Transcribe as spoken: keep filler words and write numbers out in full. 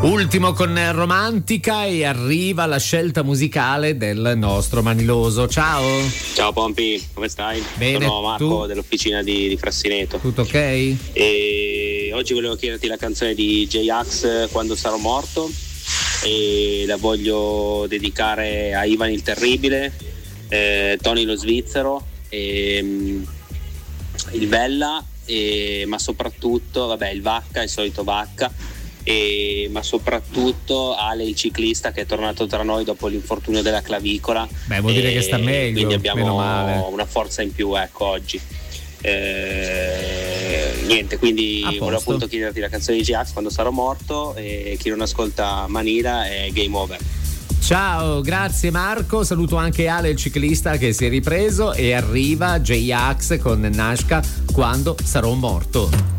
Ultimo con Romantica e arriva la scelta musicale del nostro Maniloso. Ciao. Ciao Pompi, come stai? Bene. Sono Marco tu? dell'officina di, di Frassineto. Tutto ok? E oggi volevo chiederti la canzone di J-Ax, Quando sarò morto, e la voglio dedicare a Ivan il Terribile, eh, Tony lo Svizzero, e, um, il Vella, e, ma soprattutto vabbè, il Vacca, il solito Vacca. E, ma soprattutto Ale il ciclista, che è tornato tra noi dopo l'infortunio della clavicola. Beh, vuol dire che sta meglio, quindi abbiamo meno male. una forza in più, ecco, oggi. Eh, niente, quindi volevo appunto chiederti la canzone di J-Ax, Quando sarò morto, e chi non ascolta Manila è Game Over. Ciao, grazie Marco, saluto anche Ale il ciclista che si è ripreso, e arriva J-Ax con Nashka, Quando sarò morto.